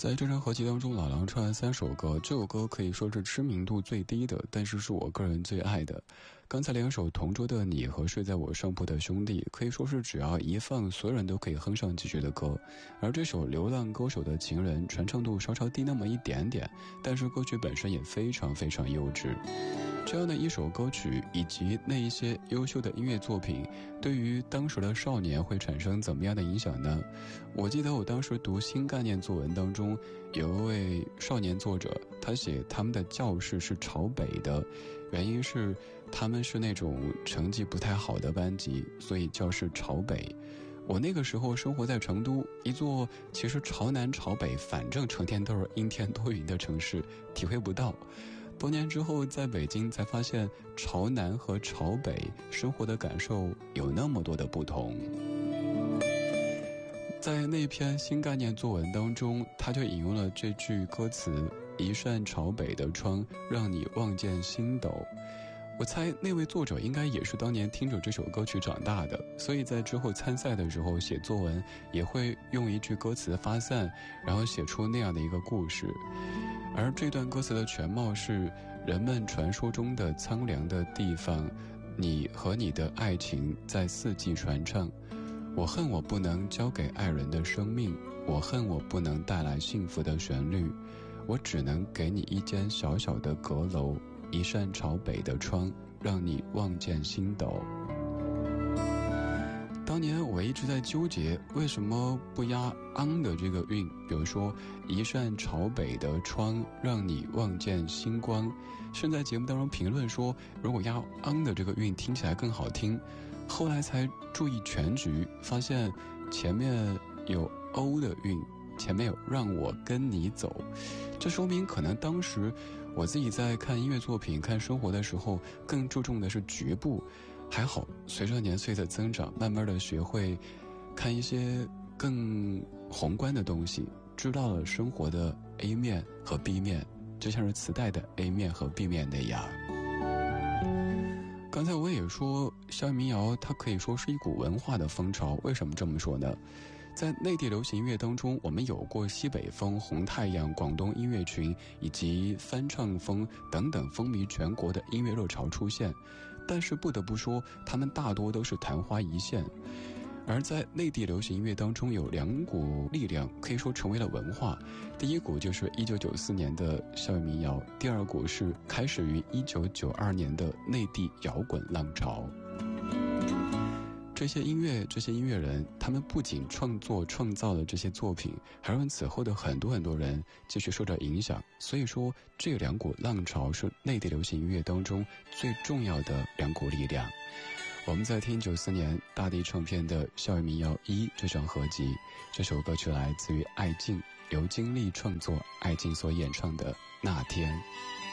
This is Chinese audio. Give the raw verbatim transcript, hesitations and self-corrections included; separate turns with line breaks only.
在这张合集当中，老狼唱了三首歌，这首歌可以说是知名度最低的，但是是我个人最爱的。刚才两首《同桌的你》和《睡在我上铺的兄弟》可以说是只要一放，所有人都可以哼上几句的歌。而这首《流浪歌手的情人》传唱度稍稍低那么一点点，但是歌曲本身也非常非常优质。这样的一首歌曲以及那一些优秀的音乐作品，对于当时的少年会产生怎么样的影响呢？我记得我当时读新概念作文当中，有一位少年作者，他写他们的教室是朝北的，原因是他们是那种成绩不太好的班级，所以教室朝北。我那个时候生活在成都，一座其实朝南朝北反正成天都是阴天多云的城市，体会不到。多年之后在北京才发现，朝南和朝北生活的感受有那么多的不同。在那篇新概念作文当中，他就引用了这句歌词：一扇朝北的窗，让你望见星斗。我猜那位作者应该也是当年听着这首歌曲长大的，所以在之后参赛的时候写作文也会用一句歌词发散，然后写出那样的一个故事。而这段歌词的全貌是：人们传说中的苍凉的地方，你和你的爱情在四季传唱。我恨我不能交给爱人的生命，我恨我不能带来幸福的旋律，我只能给你一间小小的阁楼，一扇朝北的窗，让你望见星斗。当年我一直在纠结，为什么不押昂的这个韵，比如说一扇朝北的窗，让你望见星光。现在节目当中评论说，如果押昂的这个韵听起来更好听。后来才注意全局，发现前面有欧的韵，前面有让我跟你走。这说明可能当时我自己在看音乐作品看生活的时候更注重的是局部。还好随着年岁的增长，慢慢的学会看一些更宏观的东西，知道了生活的 A 面和 B 面，就像是磁带的 A 面和 B 面那样。刚才我也说校园民谣它可以说是一股文化的风潮，为什么这么说呢？在内地流行音乐当中，我们有过西北风、红太阳、广东音乐群以及翻唱风等等风靡全国的音乐热潮出现，但是不得不说他们大多都是昙花一现。而在内地流行音乐当中有两股力量可以说成为了文化，第一股就是一九九四年的校园民谣，第二股是开始于一九九二年的内地摇滚浪潮。这些音乐这些音乐人，他们不仅创作创造了这些作品，还让此后的很多很多人继续受到影响。所以说这两股浪潮是内地流行音乐当中最重要的两股力量。我们在听九四年大地唱片的校园民谣一这张合集，这首歌曲来自于艾敬，由金立创作，艾敬所演唱的那天。